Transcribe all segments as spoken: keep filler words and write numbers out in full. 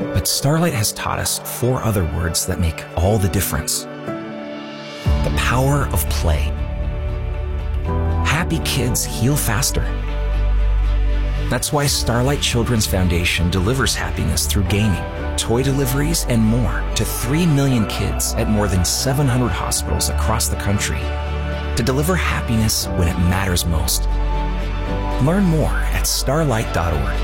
But Starlight has taught us four other words that make all the difference. The power of play. Happy kids heal faster. That's why Starlight Children's Foundation delivers happiness through gaming, toy deliveries, and more to three million kids at more than seven hundred hospitals across the country to deliver happiness when it matters most. Learn more at starlight dot org.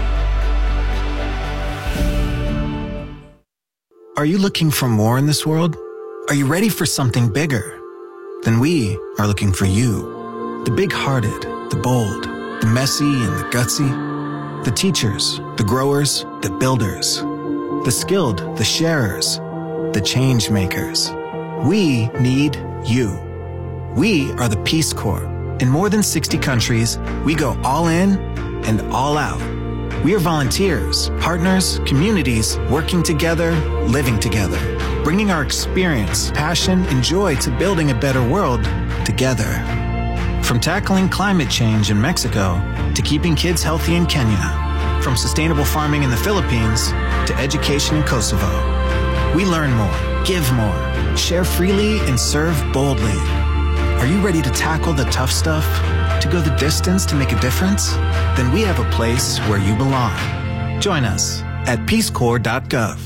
Are you looking for more in this world? Are you ready for something bigger? Then we are looking for you. The big-hearted, the bold, the messy and the gutsy. The teachers, the growers, the builders. The skilled, the sharers, the change makers. We need you. We are the Peace Corps. In more than sixty countries, we go all in and all out. We are volunteers, partners, communities, working together, living together, bringing our experience, passion, and joy to building a better world together. From tackling climate change in Mexico to keeping kids healthy in Kenya, from sustainable farming in the Philippines to education in Kosovo. We learn more, give more, share freely, and serve boldly. Are you ready to tackle the tough stuff? To go the distance to make a difference? Then we have a place where you belong. Join us at peace corps dot gov.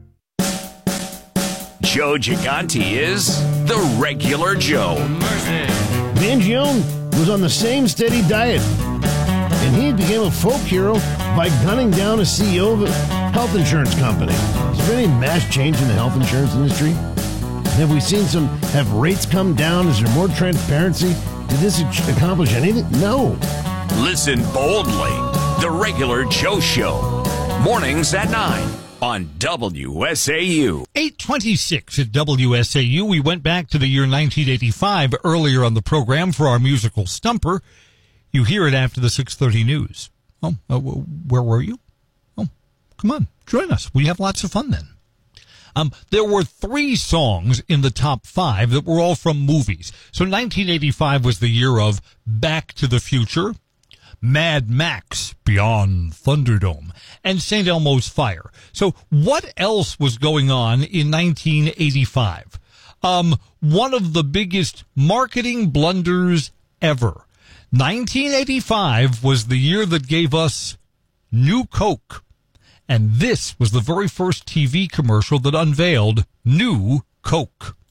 Joe Gigante is the regular Joe. Mangione was on the same steady diet, and he became a folk hero by gunning down a C E O of a health insurance company. Is there any mass change in the health insurance industry? Have we seen some, have rates come down? Is there more transparency? Did this accomplish anything? No. Listen boldly. The regular Joe Show. Mornings at nine on W S A U. eight twenty-six at W S A U. We went back to the year nineteen eighty-five earlier on the program for our musical Stumper. You hear it after the six thirty news. Oh, uh, where were you? Oh, come on. Join us. We have lots of fun then. Um, there were three songs in the top five that were all from movies. So nineteen eighty-five was the year of Back to the Future, Mad Max, Beyond Thunderdome, and Saint Elmo's Fire. So what else was going on in nineteen eighty-five? Um, one of the biggest marketing blunders ever. nineteen eighty-five was the year that gave us New Coke. And this was the very first T V commercial that unveiled New Coke.